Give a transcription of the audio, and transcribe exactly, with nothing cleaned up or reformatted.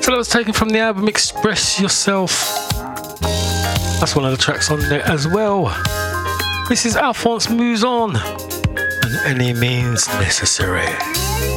So that was taken from the album Express Yourself. That's one of the tracks on there as well. This is Alphonse Mouzon and Any Means Necessary.